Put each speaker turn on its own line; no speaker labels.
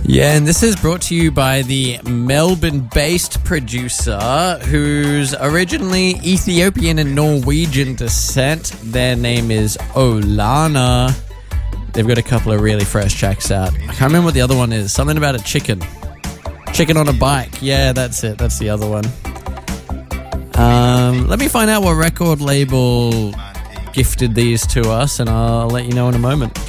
Yeah, and this is brought to you by the Melbourne-based producer who's originally Ethiopian and Norwegian descent. Their name is Olana. They've got a couple of really fresh tracks out. I can't remember what the other one is. Something about a chicken. Chicken on a bike. Yeah, that's it. That's the other one. Let me find out what record label gifted these to us, and I'll let you know in a moment.